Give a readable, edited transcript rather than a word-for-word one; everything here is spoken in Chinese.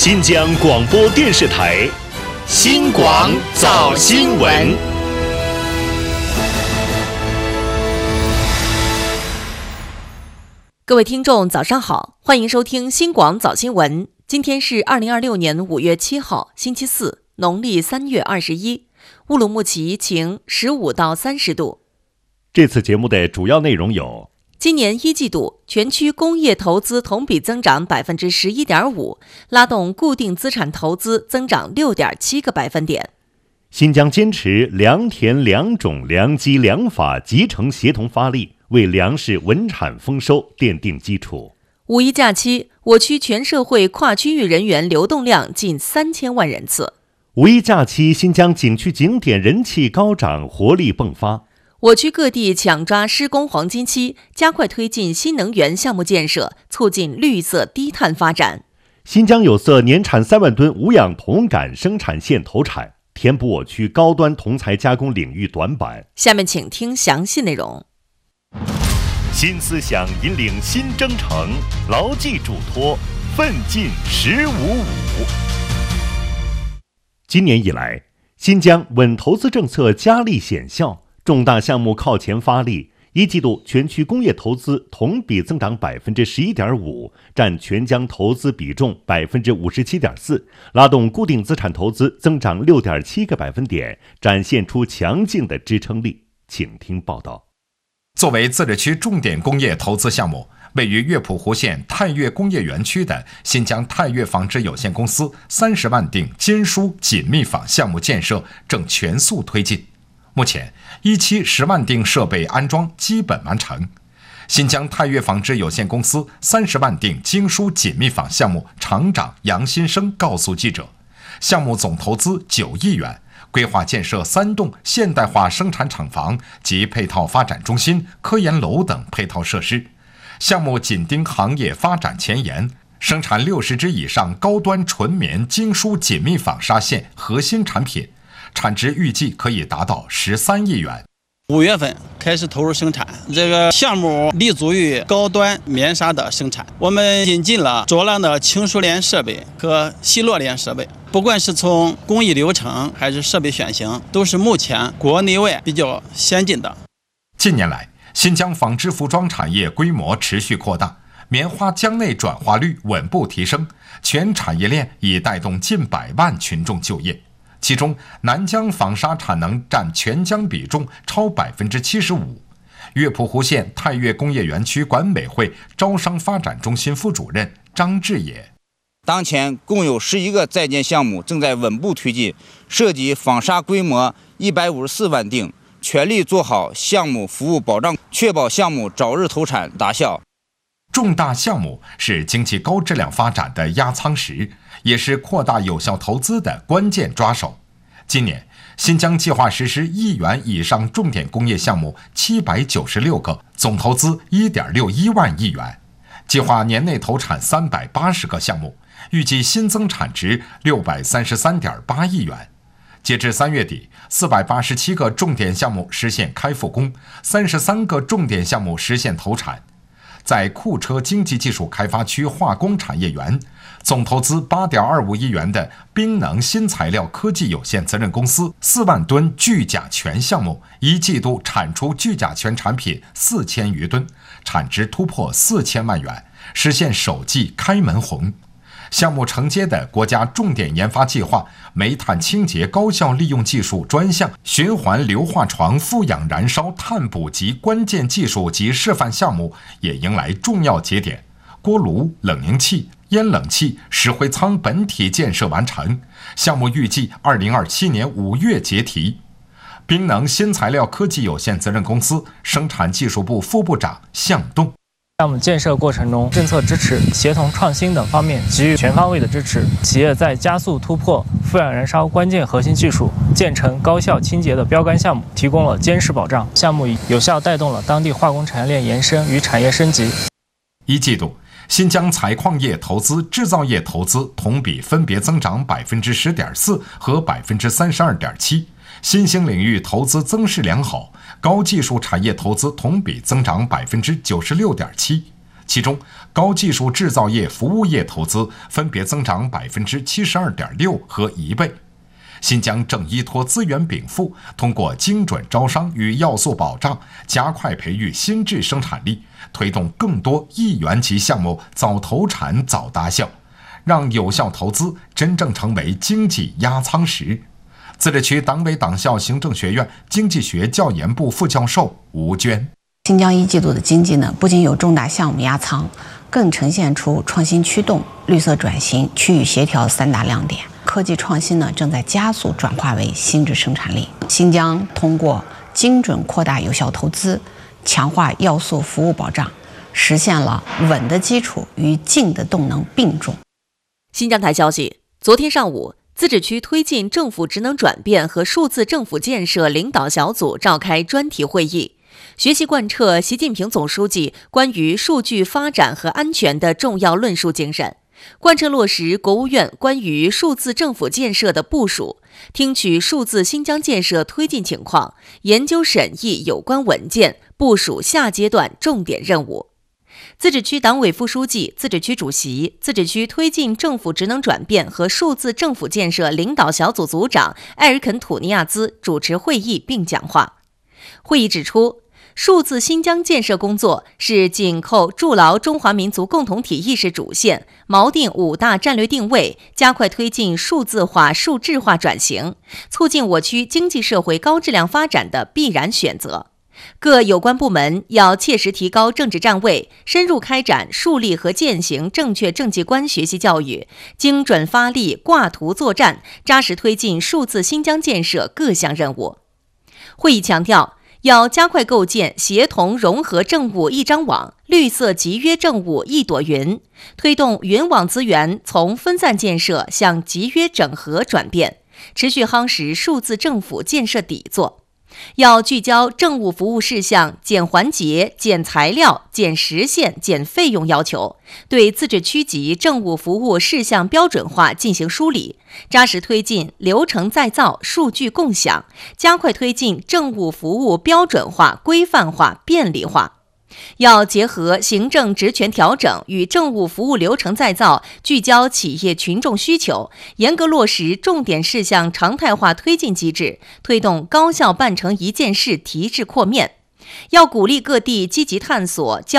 新疆广播电视台新广早新闻。 各位听众早上好，欢迎收听新广早新闻。今天是2026年5月7号星期四，农历3月21，乌鲁木齐晴15到30度。 这次节目的主要内容有： 今年一季度全区工业投资同比增长 11.5%， 拉动固定资产投资增长 6.7个百分点。 新疆坚持良田良种良机良法集成协同发力，为粮食稳产丰收奠定基础。 五一假期，我区全社会跨区域人员流动量近3000万人次。 五一假期，新疆景区景点人气高涨，活力迸发。 我区各地抢抓施工黄金期，加快推进新能源项目建设，促进绿色低碳发展。 新疆有色年产3万吨无氧铜杆生产线投产，填补我区高端铜材加工领域短板。 下面请听详细内容。 新思想引领新征程，牢记嘱托，奋进1055。今年以来，新疆稳投资政策加力显效，重大项目靠前发力。一季度全区工业投资同比增长 11.5%， 占全疆投资比重 57.4%， 拉动固定资产投资增长 6.7个百分点，展现出强劲的支撑力。请听报道。 作为自治区重点工业投资项目，位于乐谱湖县太岳工业园区的新疆太岳纺织有限公司30万锭金属紧密纺项目建设正全速推进。目前，一期10万锭设备安装基本完成。新疆太岳纺织有限公司30万锭经书紧密纺项目厂长杨新生告诉记者，项目总投资9亿元，规划建设3栋现代化生产厂房及配套发展中心、科研楼等配套设施。项目紧盯行业发展前沿，生产60支以上高端纯棉精梳紧密纺纱线核心产品，产值预计可以达到13亿元。 5月份开始投入生产，这个项目立足于高端棉纱的生产。我们引进了卓浪的轻梳帘设备和细络帘设备，不管是从工艺流程还是设备选型，都是目前国内外比较先进的。 近年来，新疆纺织服装产业规模持续扩大，棉花疆内转化率稳步提升，全产业链已带动近100万群众就业。其中，南疆纺纱产能占全疆比重超 75%。乐谱湖县太岳工业园区管委会招商发展中心副主任张志野： 当前共有11个在建项目正在稳步推进，涉及纺纱规模154万锭，全力做好项目服务保障，确保项目早日投产达效。 重大项目是经济高质量发展的压舱石，也是扩大有效投资的关键抓手。今年，新疆计划实施1亿元以上重点工业项目796个，总投资1.61万亿元，计划年内投产380个项目，预计新增产值633.8亿元。截至3月底，487个重点项目实现开复工，33个重点项目实现投产。在库车经济技术开发区化工产业园，总投资8.25亿元的冰能新材料科技有限责任公司4万吨聚甲醛项目，一季度产出聚甲醛产品4000余吨，产值突破4000万元，实现首季开门红。项目承接的国家重点研发计划煤炭清洁高效利用技术专项循环硫化床负氧燃烧碳捕集关键技术及示范项目也迎来重要节点，锅炉、冷凝器、烟冷气、石灰舱本体建设完成，项目预计2027年5月结题。冰能新材料科技有限责任公司生产技术部副部长向东： 项目建设过程中，政策支持、协同创新等方面给予全方位的支持。企业在加速突破负氧燃烧关键核心技术，建成高效清洁的标杆项目提供了坚实保障。项目已有效带动了当地化工产业链延伸与产业升级。 一季度，新疆采矿业投资、制造业投资同比分别增长 10.4% 和 32.7%。新兴领域投资增势良好，高技术产业投资同比增长 96.7%。 其中，高技术制造业、服务业投资分别增长72.6%和1倍。新疆正依托资源禀赋，通过精准招商与要素保障，加快培育新质生产力，推动更多亿元级项目早投产、早达效，让有效投资真正成为经济压舱石。自治区党委党校行政学院经济学教研部副教授吴娟： 新疆一季度的经济呢，不仅有重大项目压舱，更呈现出创新驱动、绿色转型、区域协调3大亮点。科技创新呢，正在加速转化为新质生产力。新疆通过精准扩大有效投资，强化要素服务保障，实现了稳的基础与静的动能并重。 新疆台消息，昨天上午，自治区推进政府职能转变和数字政府建设领导小组召开专题会议，学习贯彻习近平总书记关于数据发展和安全的重要论述精神，贯彻落实国务院关于数字政府建设的部署，听取数字新疆建设推进情况，研究审议有关文件，部署下阶段重点任务。自治区党委副书记、自治区主席、自治区推进政府职能转变和数字政府建设领导小组组长埃尔肯·土尼亚兹主持会议并讲话。会议指出，数字新疆建设工作是紧扣筑牢中华民族共同体意识主线，锚定5大战略定位，加快推进数字化、数质化转型，促进我区经济社会高质量发展的必然选择。各有关部门要切实提高政治站位，深入开展树立和践行正确政绩观学习教育，精准发力、挂图作战，扎实推进数字新疆建设各项任务。会议强调，要加快构建协同融合政务一张网、绿色集约政务一朵云，推动云网资源从分散建设向集约整合转变，持续夯实数字政府建设底座。要聚焦政务服务事项减环节、减材料、减时限、减费用要求，对自治区级政务服务事项标准化进行梳理，扎实推进流程再造、数据共享，加快推进政务服务标准化、规范化、便利化。要结合行政职权调整与政务服务流程再造，聚焦企业群众需求，严格落实重点事项常态化推进机制，推动高效办成一件事提质扩面。要鼓励各地积极探索